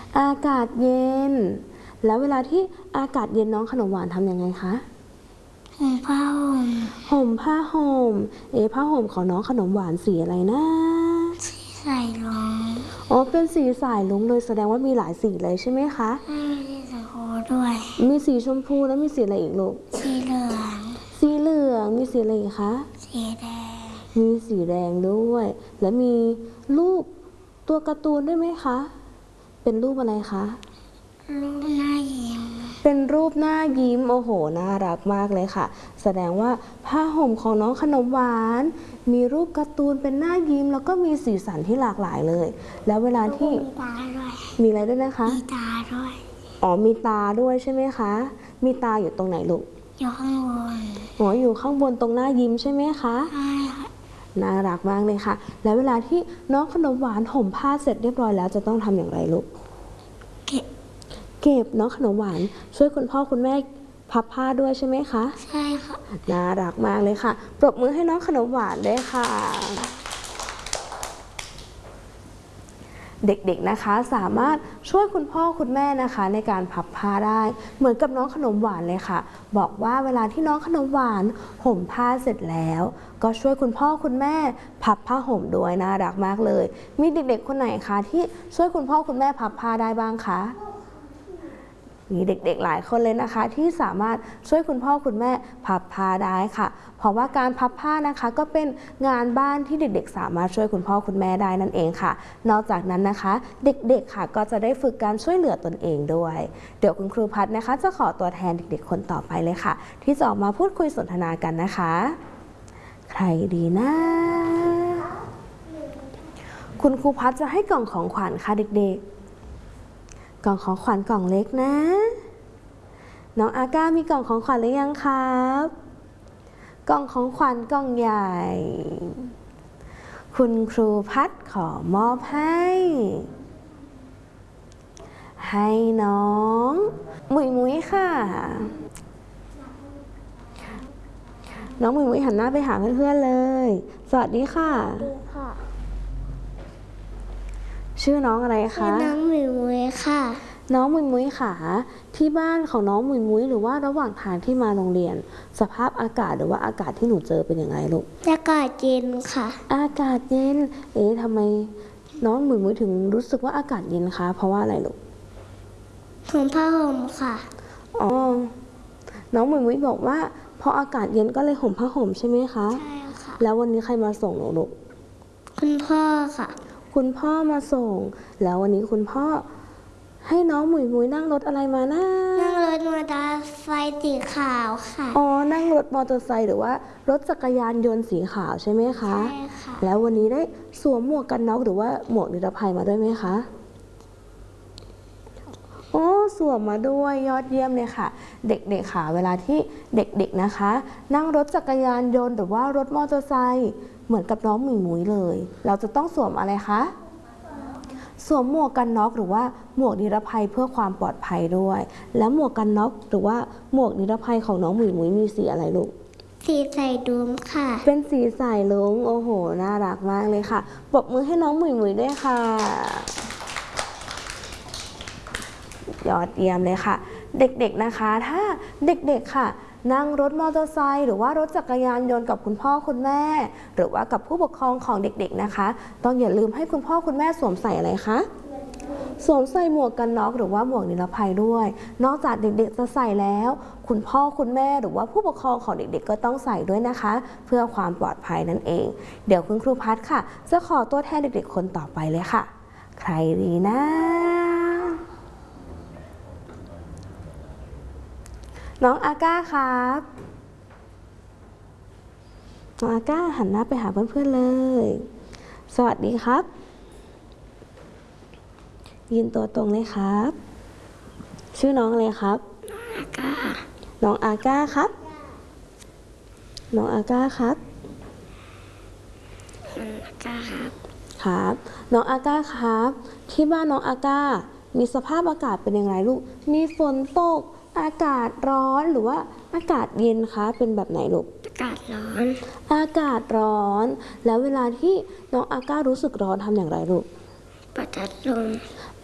อากาศเย็นแล้วเวลาที่อากาศเย็นน้องขนมหวานทำยังไงคะห่มผ้าห่มห่มผ้าห่มผ้าห่มของน้องขนมหวานสีอะไรนะสีสายรุ้งอ๋อเป็นสีสายรุ้งเลยแสดงว่ามีหลายสีเลยใช่ไหมคะมีสีชมพูด้วยมีสีชมพูแล้วมีสีอะไรอีกลูกสีเหลืองสีเหลืองมีสีอะไรอีกคะสีแดงมีสีแดงด้วยและมีรูปตัวการ์ตูนด้วยไหมคะเป็นรูปอะไรคะรูปหน้ายิ้มเป็นรูปหน้ายิ้มโอ้โหน่ารักมากเลยค่ะแสดงว่าผ้าห่มของน้องขนมหวานมีรูปการ์ตูนเป็นหน้ายิ้มแล้วก็มีสีสันที่หลากหลายเลยแล้วเวลาที่มีตาด้วยมีอะไรด้วยนะคะมีตาด้วยอ๋อมีตาด้วยใช่ไหมคะมีตาอยู่ตรงไหนลูกอยู่ข้างบนอ๋ออยู่ข้างบนตรงหน้ายิ้มใช่ไหมคะใช่ค่ะน่ารักมากเลยค่ะแล้วเวลาที่น้องขนมหวานห่มผ้าเสร็จเรียบร้อยแล้วจะต้องทำอย่างไรลูกเก็บน้องขนมหวานช่วยคุณพ่อคุณแม่พับผ้าด้วยใช่ไหมคะใช่ค่ะน่ารักมากเลยค่ะปรบมือให้น้องขนมหวานด้วยค่ะเด็กๆนะคะสามารถช่วยคุณพ่อคุณแม่นะคะในการพับผ้าได้เหมือนกับน้องขนมหวานเลยค่ะบอกว่าเวลาที่น้องขนมหวานห่มผ้าเสร็จแล้วก็ช่วยคุณพ่อคุณแม่พับผ้าห่มด้วยน่ารักมากเลยมีเด็กๆคนไหนคะที่ช่วยคุณพ่อคุณแม่พับผ้าได้บ้างคะมีเด็กๆหลายคนเลยนะคะที่สามารถช่วยคุณพ่อคุณแม่พับผ้าได้ค่ะเพราะว่าการพับผ้านะคะก็เป็นงานบ้านที่เด็กๆสามารถช่วยคุณพ่อคุณแม่ได้นั่นเองค่ะนอกจากนั้นนะคะเด็กๆค่ะก็จะได้ฝึกการช่วยเหลือตนเองด้วยเดี๋ยวคุณครูพัฒนะคะจะขอตัวแทนเด็กๆคนต่อไปเลยค่ะที่จะออกมาพูดคุยสนทนากันนะคะใครดีนะคุณครูพัฒจะให้กล่องของขวัญค่ะเด็กๆกล่องของขวัญกล่องเล็กนะน้องอาก้ามีกล่องของขวัญหรือยังครับกล่องของขวัญกล่องใหญ่คุณครูพัฒขอมอบให้น้องมุยมุยค่ะน้องมุยมุยหันหน้าไปหาเพื่อนๆเลยสวัสดีค่ะชื่อน้องอะไรคะน้องมุยมุยค่ะน้องมุยมุยค่ะที่บ้านของน้องมุยมุยหรือว่าระหว่างทางที่มาโรงเรียนสภาพอากาศหรือว่าอากาศที่หนูเจอเป็นยังไงลูกอากาศเย็นค่ะอากาศเย็นทำไมน้องมุยมุยถึงรู้สึกว่าอากาศเย็นคะเพราะว่าอะไรลูกห่มผ้าห่มค่ะอ๋อน้องมุยมุยบอกว่าพออากาศเย็นก็เลยห่มผ้าห่มใช่ไหมคะใช่ค่ะแล้ววันนี้ใครมาส่งหนูลูกคุณพ่อค่ะคุณพ่อมาส่งแล้ววันนี้คุณพ่อให้น้องมุยมุยนั่งรถอะไรมานะนั่งรถมอเตอร์ไซค์สีขาวค่ะอ๋อนั่งรถมอเตอร์ไซค์หรือว่ารถจักรยานยนต์สีขาวใช่ไหมคะใช่ค่ะแล้ววันนี้ได้สวมหมวกกันน็อกหรือว่าหมวกนิรภัยมาด้วยไหมคะโอ้สวมมาด้วยยอดเยี่ยมเลยค่ะเด็กๆค่ะเวลาที่เด็กๆนะคะนั่งรถจักรยานยนต์หรือว่ารถมอเตอร์ไซค์เหมือนกับน้องมุยมุยเลยเราจะต้องสวมอะไรคะสวมหมวกกันน็อกหรือว่าหมวกนิรภัยเพื่อความปลอดภัยด้วยแล้วหมวกกันน็อกหรือว่าหมวกนิรภัยของน้องมุยมุยมีสีอะไรลูกสีใสดุมค่ะเป็นสีสายลุงโอ้โหน่ารักมากเลยค่ะปรบมือให้น้องมุยมุยด้วยค่ะยอดเยี่ยมเลยค่ะเด็กๆนะคะถ้าเด็กๆค่ะนั่งรถมอเตอร์ไซค์หรือว่ารถจักรยานยนต์กับคุณพ่อคุณแม่หรือว่ากับผู้ปกครองของเด็กๆนะคะต้องอย่าลืมให้คุณพ่อคุณแม่สวมใส่อะไรคะสวมใส่หมวกกันน็อกหรือว่าหมวกนิรภัยด้วยนอกจากเด็กๆจะใส่แล้วคุณพ่อคุณแม่หรือว่าผู้ปกครองของเด็กๆก็ต้องใส่ด้วยนะคะเพื่อความปลอดภัยนั่นเองเดี๋ยวคุณครูพัฒค่ะจะขอตัวแทนเด็กๆคนต่อไปเลยค่ะใครดีนะน้องอาก้าครับน้องอาก้าหันหน้าไปหาเพื่อนๆเลยสวัสดีครับยืนตัวตรงเลยครับชื่อน้องอะไรครับอาก้าน้องอาก้าครับน้องอาก้าครับครับน้องอาก้าครับที่บ้านน้องอาก้ามีสภาพอากาศเป็นยังไงลูกมีฝนตกอากาศร้อนหรือว่าอากาศเย็นคะเป็นแบบไหนลูกอากาศร้อนอากาศร้อนแล้วเวลาที่น้องอาก้ารู้สึกร้อนทำอย่างไรลูกเปิดพัดลม